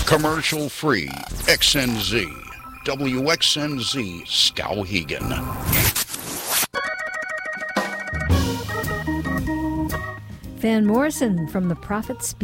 Commercial free. XNZ. WXNZ Skowhegan. Van Morrison from The Prophet's Speech.